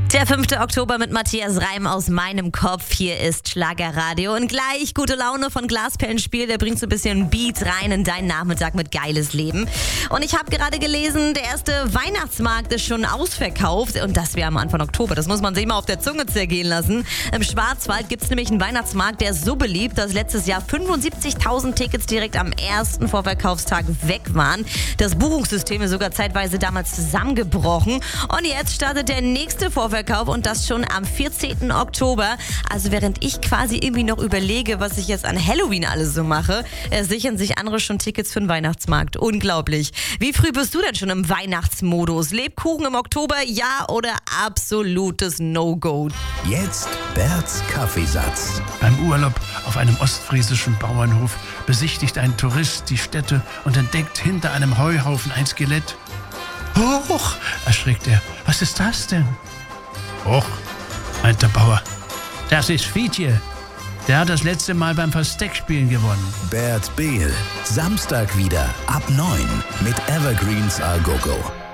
Der 5. Oktober mit Matthias Reim aus meinem Kopf. Hier ist Schlagerradio und gleich gute Laune von Glasperlenspiel. Der bringt so ein bisschen Beat rein in deinen Nachmittag mit geiles Leben. Und ich habe gerade gelesen, der erste Weihnachtsmarkt ist schon ausverkauft. Und das wäre am Anfang Oktober. Das muss man sich mal auf der Zunge zergehen lassen. Im Schwarzwald gibt es nämlich einen Weihnachtsmarkt, der ist so beliebt, dass letztes Jahr 75.000 Tickets direkt am ersten Vorverkaufstag weg waren. Das Buchungssystem ist sogar zeitweise damals zusammengebrochen. Und jetzt startet der nächste Vorverkauf und das schon am 14. Oktober. Also während ich quasi irgendwie noch überlege, was ich jetzt an Halloween alles so mache, sichern sich andere schon Tickets für den Weihnachtsmarkt. Unglaublich. Wie früh bist du denn schon im Weihnachtsmodus? Lebkuchen im Oktober, ja oder absolutes No-Go? Jetzt Berts Kaffeesatz. Beim Urlaub auf einem ostfriesischen Bauernhof besichtigt ein Tourist die Stätte und entdeckt hinter einem Heuhaufen ein Skelett. Hoch, erschrickt er. Was ist das denn? Och, meint der Bauer. Das ist Fietje. Der hat das letzte Mal beim Versteckspielen gewonnen. Bert Behl. Samstag wieder ab 9 mit Evergreens A Go Go.